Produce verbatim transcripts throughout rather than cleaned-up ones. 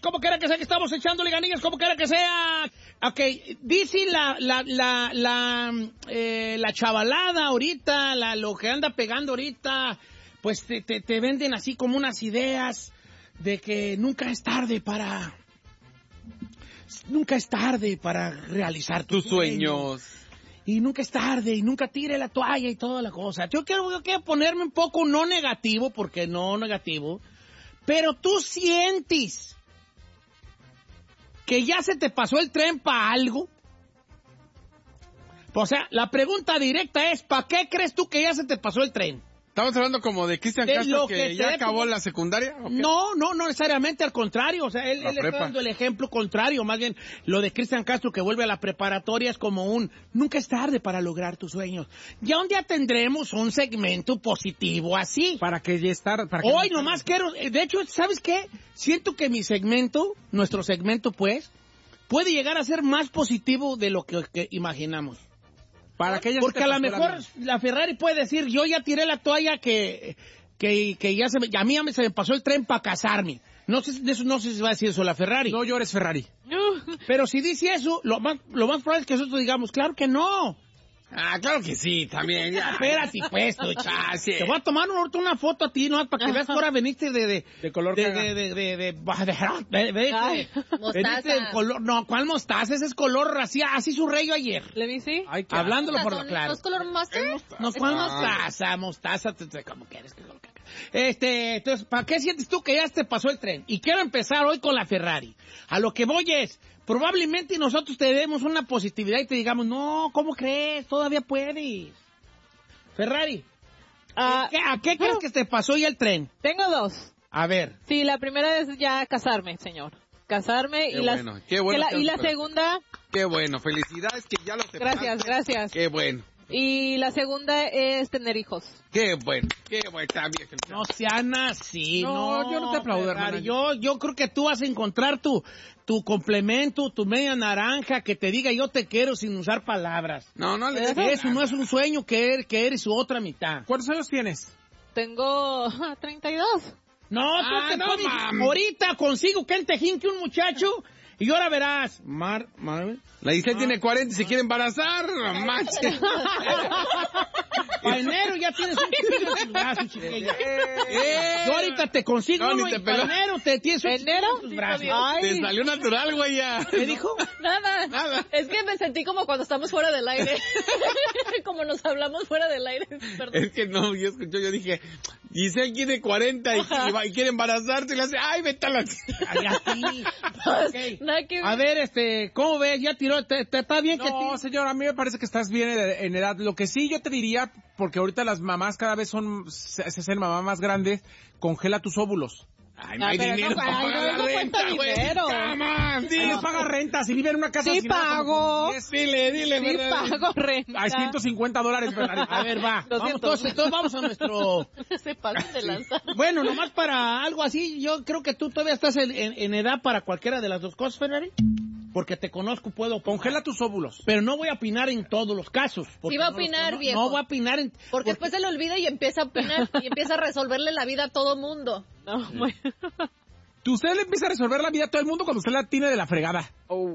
como quiera que sea que estamos echándole ganillas, como quiera que sea. Ok, dice la, la, la, la, eh, la chavalada ahorita, la, lo que anda pegando ahorita, pues te, te, te venden así como unas ideas de que nunca es tarde para... Nunca es tarde para realizar tus, tus sueños. sueños. Y nunca es tarde, y nunca tire la toalla y toda la cosa. Yo quiero, yo quiero ponerme un poco no negativo, porque no negativo, pero tú sientes que ya se te pasó el tren para algo. O sea, la pregunta directa es, ¿para qué crees tú que ya se te pasó el tren? Estamos hablando como de Cristian De Castro lo que, que ya te- acabó la secundaria. ¿o qué? No, no, no necesariamente, al contrario. O sea, él, La él está prepa. dando el ejemplo contrario. Más bien, lo de Cristian Castro que vuelve a la preparatoria es como un, nunca es tarde para lograr tus sueños. Ya un día tendremos un segmento positivo así. Para que ya estar... Para que Hoy no- nomás quiero, de hecho, ¿sabes qué? Siento que mi segmento, nuestro segmento pues, puede llegar a ser más positivo de lo que, que imaginamos. Para que ya se Porque te a lo pasó la mejor vida. la Ferrari puede decir, yo ya tiré la toalla que, que, que ya se me, a mí ya me, se me pasó el tren para casarme. No sé, de eso, no sé si va a decir eso la Ferrari. No llores, Ferrari. Pero si dice eso, lo más, lo más probable es que nosotros digamos, claro que no. Ah, claro que sí, también. Ya. Espérate, pues, tú, Ah, sí. te voy a tomar una, una foto a ti, ¿no? Para que veas que ahora veniste de... De, De color de, caga. de, de, de, de, de, de, de- Ay, veniste mostaza. de color, no, ¿cuál mostaza? Ese es color, así, así su rayo ayer. ¿Le vi sí? Ay, qué Hablándolo por lo ¿No claro. es color master? No, ¿cuál Ah. mostaza? Mostaza, te- te- como quieres que lo que... Este, entonces, ¿para qué sientes tú que ya te pasó el tren? Y quiero empezar hoy con la Ferrari. A lo que voy es, probablemente nosotros te demos una positividad y te digamos, no, ¿cómo crees? Todavía puedes. Ferrari, Ah, ¿qué- ¿a qué crees que te pasó ya el tren? tengo dos. A ver. Sí, la primera es ya casarme, señor. Casarme Qué y la, bueno, qué bueno que la- que y la vas a- segunda, Qué bueno, felicidades que ya lo te gracias, gracias. Qué bueno, Y la segunda es tener hijos. qué bueno, qué bueno, también. No sean así, no. No, yo no te aplaudo, Ferrari. hermano. Yo, yo creo que tú vas a encontrar tu, tu complemento, tu media naranja, que te diga yo te quiero sin usar palabras. No, no le des Eso no es un sueño que eres, que eres su otra mitad. ¿Cuántos años tienes? Tengo treinta y dos. No, tú Ah, te no, puedes- mam. ahorita consigo que él te jinque un muchacho y ahora verás. Mar, Mar, La Isabel tiene cuarenta y se quiere embarazar, no manches. para enero ya tienes un chiquillo en tus brazos, chiquilla. Yo ahorita te consigo No, ni uno te y para peló. enero te tienes un ¿Enero? chiquillo en tus brazos. Ay. Te salió natural, güey, ya. ¿Qué dijo? Nada. Nada. Es que me sentí como cuando estamos fuera del aire. Como nos hablamos fuera del aire. Perdón. Es que no, yo escucho, yo dije, Giselle tiene cuarenta y, y va- y quiere embarazarse y le hace, ay, vete a la... Ay, así. Ok. Nada que A ver, este, ¿cómo ves? ¿Ya tiró? ¿Te, te- está bien que No, te... señor, a mí me parece que estás bien en, en edad. Lo que sí yo te diría, porque ahorita las mamás cada vez son, se, se hacen mamás más grandes, congela tus óvulos. Ay, Ah, no hay pero dinero no, para ay, pagar no, la no renta, cuesta güey. dinero. Come on, Ahí dile. les paga renta, si vive en una casa Sí sin nada, pago. como- Dile, dile, Sí ¿verdad? pago renta. Hay ciento cincuenta dólares, Ferrari. A ver, va. Lo Vamos, siento. entonces, entonces vamos a nuestro... Se pasan de lanza. Bueno, nomás para algo así, yo creo que tú todavía estás en, en- en edad para cualquiera de las dos cosas, Ferrari. Porque te conozco, puedo opinar. Congela tus óvulos. Pero no voy a opinar en todos los casos. porque Sí va a no los opinar, conozco. viejo. No voy a opinar en... Porque después se le olvida y empieza a opinar y empieza a resolverle la vida a todo mundo. No, bueno. Tú- Usted le empieza a resolver la vida a todo el mundo cuando usted la tiene de la fregada.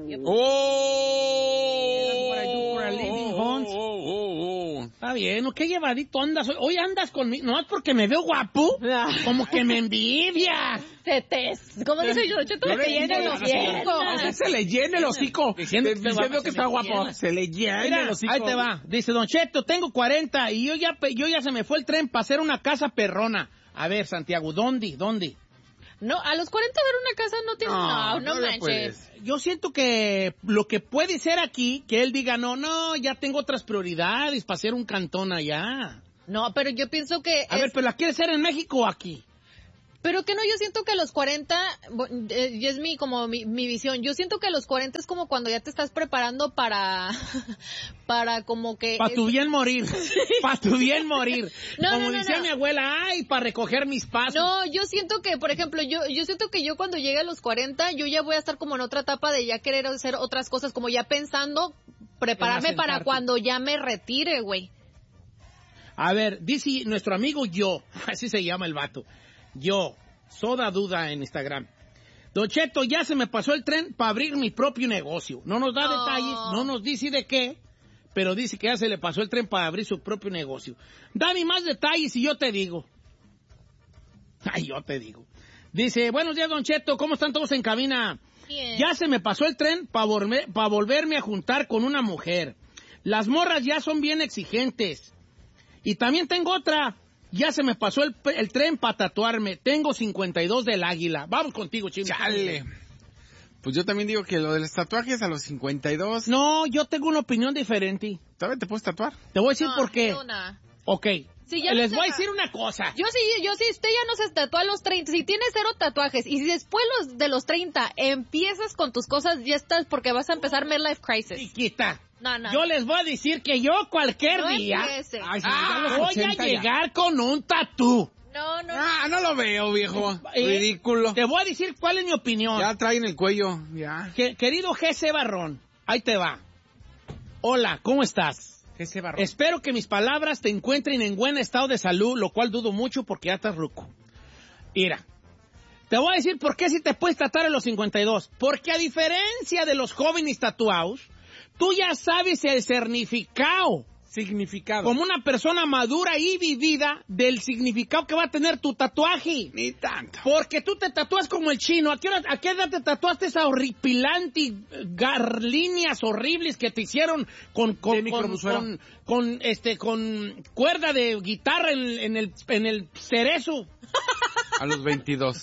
Oh, What I do for a living, Hans. oh, oh, oh. Está bien, ¿no? ¿Qué llevadito andas hoy? Hoy andas conmigo, no es porque me veo guapo, como que me envidias. Se te... ¿Cómo dice yo? Yo te Yo le te llena digo, los la señora, ojos. a usted se le llena el hocico. Diciendo que Diciendo, está guapo, que se está le guapo. llena. Se le llena Mira, el hocico. ahí te va. Dice, Don Cheto, tengo cuarenta y yo ya, pe- yo ya se me fue el tren para hacer una casa perrona. A ver, Santiago, ¿dónde? ¿Dónde? No, a los cuarenta ver una casa no tiene... No, No, no, todavía manches. puedes. Yo siento que lo que puede ser aquí, que él diga, no, no, ya tengo otras prioridades para hacer un cantón allá. No, pero yo pienso que... A es- ver, ¿pero la quiere hacer en México o aquí? Pero que no, yo siento que a los cuarenta, bu- eh, y es mi, como mi, mi visión, yo siento que a los cuarenta es como cuando ya te estás preparando para, para como que... Para tu es- bien morir. Para tu bien morir. No, Como no, no, decía no. mi abuela, ay, para recoger mis pasos. No, yo siento que, por ejemplo, yo, yo siento que yo cuando llegue a los cuarenta, yo ya voy a estar como en otra etapa de ya querer hacer otras cosas, como ya pensando, prepararme En para asentarte. cuando ya me retire, güey. A ver, dice nuestro amigo Yo, así se llama el vato. Yo, Soda Duda en Instagram. Don Cheto, ya se me pasó el tren para abrir mi propio negocio. No nos da No. detalles, no nos dice de qué, pero dice que ya se le pasó el tren para abrir su propio negocio. Dame más detalles y yo te digo. Ay, yo te digo. Dice, buenos días, Don Cheto, ¿cómo están todos en cabina? Bien. Ya se me pasó el tren para volver, pa volverme a juntar con una mujer. Las morras ya son bien exigentes. Y también tengo otra. Ya se me pasó el, el tren para tatuarme. Tengo cincuenta y dos del águila. Vamos contigo, Chino. Chale. Pues yo también digo que lo de los tatuajes a los cincuenta y dos... No, yo tengo una opinión diferente. ¿Todavía te puedes tatuar? Te voy a decir No, por qué. ni una. Ok. Sí, ya Les no voy a se- decir una cosa. Yo sí, yo sí, usted ya no se tatúa a los treinta. Si tienes cero tatuajes y si después los de los treinta empiezas con tus cosas, ya estás porque vas a empezar midlife crisis. Chiquita. No, no. Yo les voy a decir que yo cualquier No día empiece. Ay, sí, ah, ya los voy a ochenta ya. llegar con un tatú. No, no. Ah, no lo veo, viejo. Eh, Ridículo. Te voy a decir cuál es mi opinión. Ya traen el cuello, ya. Que- querido G C Barrón, ahí te va. Hola, ¿cómo estás? Ese barro. Espero que mis palabras te encuentren en buen estado de salud, lo cual dudo mucho porque ya estás ruco. Mira, te voy a decir por qué si te puedes tatuar a los cincuenta y dos. Porque a diferencia de los jóvenes tatuados, tú ya sabes el significado, Significado. como una persona madura y vivida, del significado que va a tener tu tatuaje. Ni tanto. Porque tú te tatúas como el chino. ¿A qué, hora- a qué edad te tatuaste esas horripilantes gar- líneas horribles que te hicieron con con, De con, microbusuero. con, con, este con cuerda de guitarra en, en el en el cerezo A los veintidós.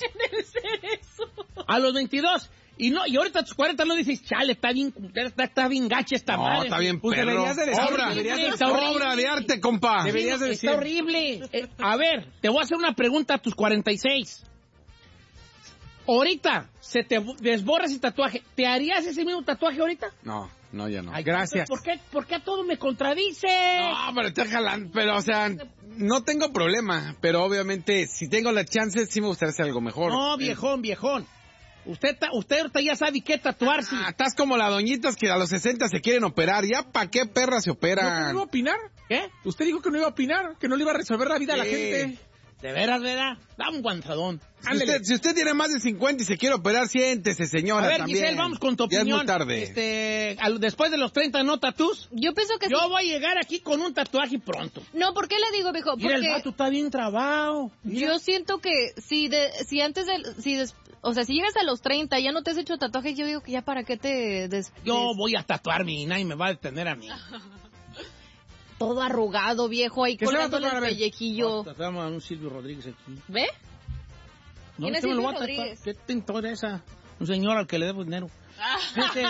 a los veintidós? Y no, y ahorita a tus cuarenta no dices, chale, está bien, está, está bien gacha esta No, madre. está bien Pues perro. deberías de decir- obra, deberías de- Está horrible. obra de arte, compa. Sí, Deberías de decir. Está horrible. Eh, a ver, te voy a hacer una pregunta a tus cuarenta y seis. Ahorita se te desborra ese tatuaje. ¿Te harías ese mismo tatuaje ahorita? No, no, ya no. Ay, Gracias. ¿Por qué, ¿Por qué a todo me contradice? No, pero está jalando, pero o sea, no tengo problema, pero obviamente si tengo la chance sí me gustaría hacer algo mejor. No, viejón, viejón. Usted, ta- usted ahorita ya sabe qué tatuarse. Ah, estás como las doñitas que a los sesenta se quieren operar. ¿Ya para qué perras se ¿No, que no operan? iba a opinar? ¿Qué? Usted dijo que no iba a opinar, que no le iba a resolver la vida a la Sí. gente. De veras, ¿verdad? Da un guantadón. Si usted, si usted tiene más de cincuenta y se quiere operar, siéntese, señora, A ver, también. Giselle, vamos con tu Ya opinión. es muy tarde. Este, al- después de los treinta, ¿no tatús? Yo pienso que Yo sí. voy a llegar aquí con un tatuaje pronto. No, ¿por qué le digo, viejo? Mira, el Porque vato está bien trabado. yo siento que si de, si antes del, si des- o sea, si llegas a los treinta ya no te has hecho tatuajes, yo digo que ya para qué te des, Yo des- voy a tatuarme y nadie me va a detener a mí. todo arrugado, viejo, ahí ¿Qué se va a colgándole tatuar? A el ver. pellejillo. Tatuamos a un Silvio Rodríguez aquí. ¿Ve? No, ¿Quién es usted me lo Silvio va a tatuar. Rodríguez? ¿Qué pintor es esa? Un señor al que le debo dinero. Fíjate.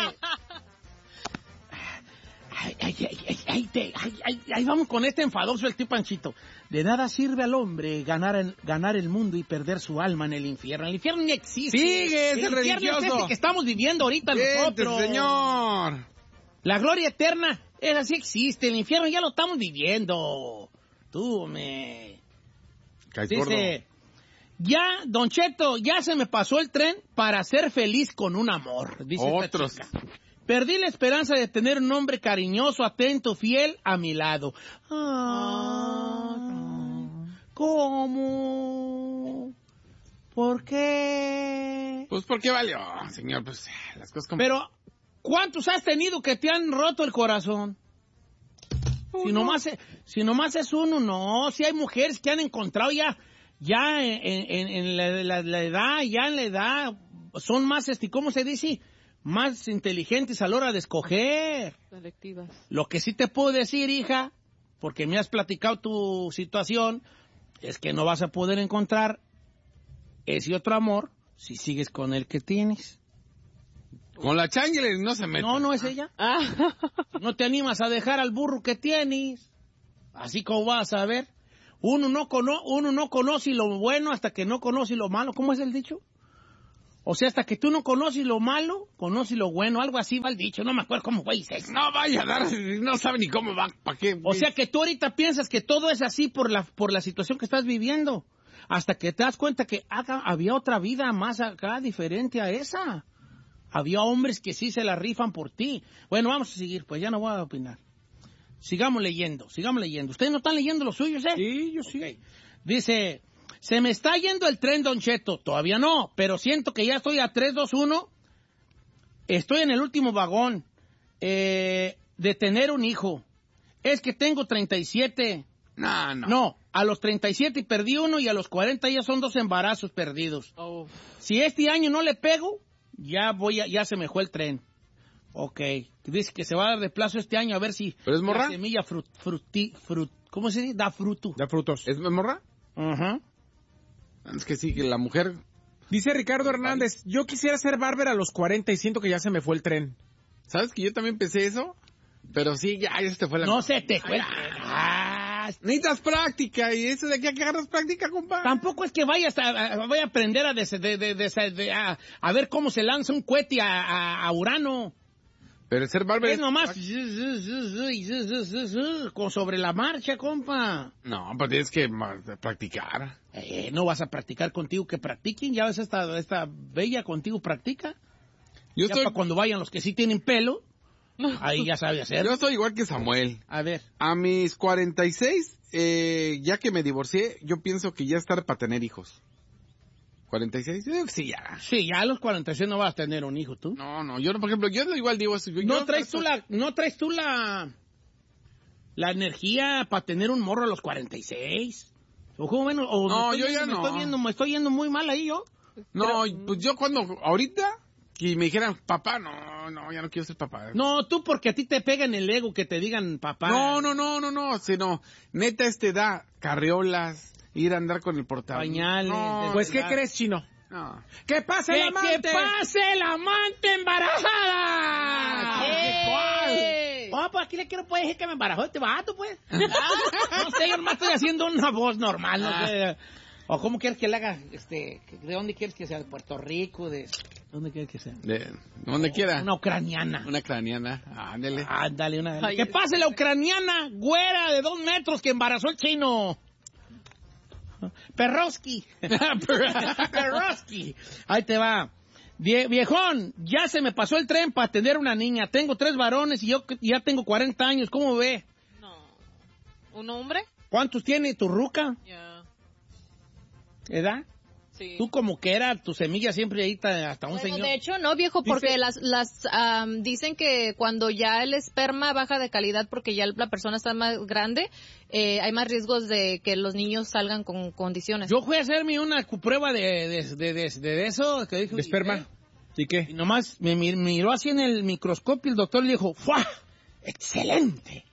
Ay, ay, ay, ay, ay, te- ay, ay, ay, vamos con este enfadoso el tío Panchito. De nada sirve al hombre ganar el, ganar el mundo y perder su alma en el infierno. El infierno ni existe. Sigue, es el infierno es religioso. este que estamos viviendo ahorita Siéntese, nosotros. señor. La gloria eterna, esa sí existe. El infierno ya lo estamos viviendo. Tú me... Caes Dice, ya, Don Cheto, ya se me pasó el tren para ser feliz con un amor. Dice esta Otros. chica. Perdí la esperanza de tener un hombre cariñoso, atento, fiel a mi lado. Ah, ¿cómo? ¿Por qué? Pues, ¿por qué valió, señor? Pues, las cosas como... Pero, ¿cuántos has tenido que te han roto el corazón? Si nomás, es, si nomás es uno, no. Si hay mujeres que han encontrado ya, ya en, en- en la, la- la edad, ya en la edad, son más, este, ¿cómo se dice? Más inteligentes a la hora de escoger. Selectivas. Lo que sí te puedo decir, hija, porque me has platicado tu situación, es que no vas a poder encontrar ese otro amor si sigues con el que tienes. Con la changle no se mete. No, no es ella. No te animas a dejar al burro que tienes. Así como vas a ver. Uno no, cono uno no conoce lo bueno hasta que no conoce lo malo. ¿Cómo es el dicho? O sea, hasta que tú no conoces lo malo, conoces lo bueno. Algo así va el dicho. No me acuerdo cómo fue. No vaya a dar, no sabe ni cómo va, ¿para qué? O sea que tú ahorita piensas que todo es así por la, por la situación que estás viviendo. Hasta que te das cuenta que acá había otra vida más acá diferente a esa. Había hombres que sí se la rifan por ti. Bueno, vamos a seguir, pues ya no voy a opinar. Sigamos leyendo, sigamos leyendo. ¿Ustedes no están leyendo los suyos, eh? Sí, yo sí. Ok. Dice, Se me está yendo el tren, Don Cheto. Todavía no, pero siento que ya estoy a tres, dos, uno. Estoy en el último vagón eh, de tener un hijo. Es que tengo treinta y siete. No, no. No, a los treinta y siete perdí uno y a los cuarenta ya son dos embarazos perdidos. Oh. Si este año no le pego, ya voy a, ya se me fue el tren. Ok. Dice que se va a dar de plazo este año a ver si ¿Pero es morra? la semilla frut, fruti, frut, ¿cómo se dice? Da fruto. Da frutos. ¿Es morra? Ajá. Es que sí, que la mujer... Dice Ricardo Hernández, yo quisiera ser barber a los cuarenta y siento que ya se me fue el tren. ¿Sabes que yo también pensé eso? Pero sí, ya, ya se te fue la... No se te fue. Ah, necesitas práctica, y eso de aquí a que agarras práctica, compa. tampoco es que vayas a, a, vaya a aprender a, des, de, de, de, de, a, a ver cómo se lanza un cohete a, a, a Urano. Pero ser barber... Es nomás con sobre la marcha, compa. No, pero tienes que ma- practicar. Eh, no vas a practicar contigo que practiquen. Ya ves, esta, esta bella contigo practica. Yo Ya estoy, para cuando vayan los que sí tienen pelo, ahí ya sabe hacer. yo estoy igual que Samuel. A ver. A mis cuarenta y seis, eh, ya que me divorcié, yo pienso que ya es tarde para tener hijos. ¿cuarenta y seis? Eh, sí, ya. Sí, ya a los cuarenta y seis no vas a tener un hijo, ¿tú? No, no, yo, por ejemplo, yo igual digo eso. Yo, ¿No yo- traes tú la, no traes tú la, la energía para tener un morro a los cuarenta y seis? ¿O cómo ven? O No, me estoy yo viendo- ya me no. Estoy viendo, me estoy yendo muy mal ahí yo. No, pues yo cuando, ahorita, que me dijeran, papá, no, no, ya no quiero ser papá. No, tú porque a ti te pega en el ego que te digan papá. No, no, no, no, no, sino, neta, este da carriolas, ir a andar con el portavoz. Pañales, No, Pues, ¿qué ¿verdad? crees, Chino? no. ¡Que pase ¡Que, el amante! que pase la amante embarazada! ¡Eh! Oh, pues aquí le quiero pues decir que me embarazó este vato, pues. No sé, yo nomás estoy haciendo una voz normal, no sé. O cómo quieres que le haga, este, ¿de dónde quieres que sea? ¿De Puerto Rico? ¿De dónde quieres que sea? De donde quiera. Una ucraniana. Una ucraniana, ándale. Ándale, una. Ay, Que pase la ucraniana, güera de dos metros que embarazó el chino. Perroski. Perroski. Ahí te va. Vie- viejón, ya se me pasó el tren para tener una niña. Tengo tres varones y yo que- ya tengo cuarenta años. ¿Cómo ve? No. ¿Un hombre? ¿Cuántos tiene tu ruca? Ya. ¿Edad? Sí. Tú como que era tu semilla siempre ahí ta- hasta un Bueno, señor. de hecho, no, viejo, porque Dice- las, las am, dicen que cuando ya el esperma baja de calidad porque ya la persona está más grande, eh, hay más riesgos de que los niños salgan con condiciones. Yo fui a hacerme una cu- prueba de, de, de, de- de eso. Que dijo, ¿De esperma? ¿Y Y qué? nomás me mi- miró así en el microscopio el doctor le dijo, ¡fua! ¡Excelente!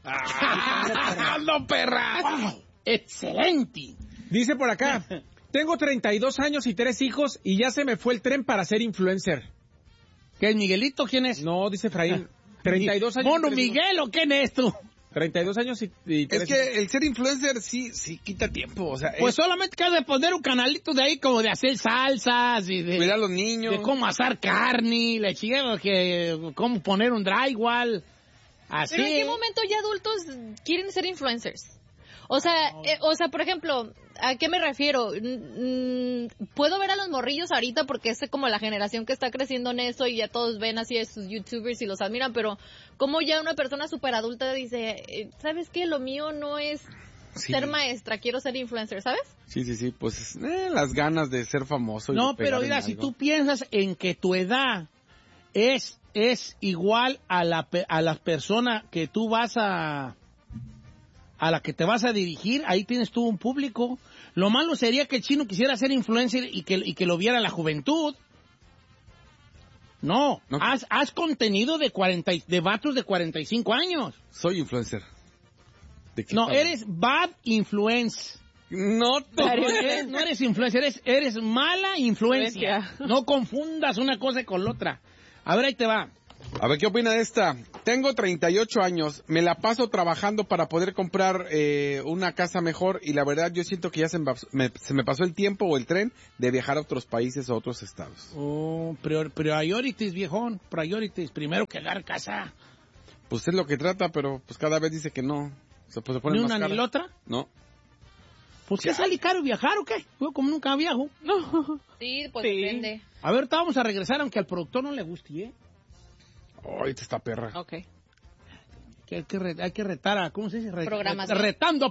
¡No, perra! ¡Wow! ¡Excelente! Dice por acá, tengo treinta y dos años y tres hijos y ya se me fue el tren para ser influencer. ¿Qué es Miguelito? ¿Quién es? No, dice Efraín, treinta y dos años. ¿Mono y tres hijos. Miguel o quién es tú? treinta y dos años y, y tres Es que el ser influencer sí, sí quita tiempo, o sea, Pues es solamente que has de poner un canalito de ahí como de hacer salsas y de, cuidar a los niños. de cómo asar carne, la chica que cómo poner un drywall. Así. Pero ¿en qué momento ya adultos quieren ser influencers? O sea, eh, o sea, por ejemplo, ¿a qué me refiero? Mm, mm, puedo ver a los morrillos ahorita porque es como la generación que está creciendo en eso y ya todos ven así a sus youtubers y los admiran, pero como ya una persona súper adulta dice, eh, ¿sabes qué? Lo mío no es Sí. ser maestra, quiero ser influencer, ¿sabes? Sí, sí, sí, pues eh, las ganas de ser famoso. y No, de pegar pero en mira, si algo. tú piensas en que tu edad es, es igual a la, pe- a la persona que tú vas a... a la que te vas a dirigir, ahí tienes tú un público. Lo malo sería que el chino quisiera ser influencer y que, y que lo viera la juventud. No, No. haz, haz contenido de cuarenta y- de vatos de cuarenta y cinco años. Soy influencer. ¿De qué No, hablas? eres bad influence. No, te- No eres, no eres influencer, eres, eres mala influencia. Influencia. No confundas una cosa con la otra. A ver, ahí te va. A ver, ¿qué opina de esta? Tengo treinta y ocho años, me la paso trabajando para poder comprar eh, una casa mejor y la verdad yo siento que ya se me, pas- me- se me pasó el tiempo o el tren de viajar a otros países o a otros estados. Oh, prior- priorities, viejón. Priorities. Primero que agarrar casa. Pues es lo que trata, pero pues cada vez dice que no. Se, pues, se pone Ni más una cara. ni la otra. No. Pues ¿qué sale caro viajar o qué? Yo como nunca viajo. Sí, pues Sí. depende. A ver, ahorita vamos a regresar aunque al productor no le guste, ¿eh? Ay, esta perra. Ok. Que hay que, re- hay que retar a... ¿Cómo se dice? Re- Programación. Retando